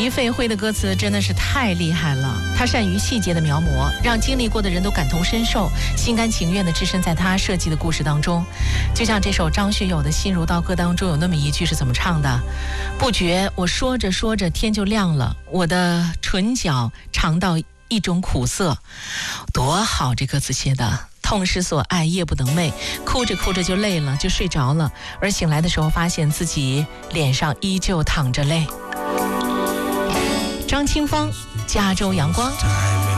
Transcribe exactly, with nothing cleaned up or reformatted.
费辉的歌词真的是太厉害了，他善于细节的描摹，让经历过的人都感同身受，心甘情愿地置身在他设计的故事当中。就像这首张学友的《心如刀割》当中有那么一句是怎么唱的？不觉我说着说着天就亮了，我的唇角尝到一种苦涩。多好，这歌词写的。痛失所爱，夜不能寐，哭着哭着就累了，就睡着了，而醒来的时候发现自己脸上依旧淌着泪。张清芳，加州阳光。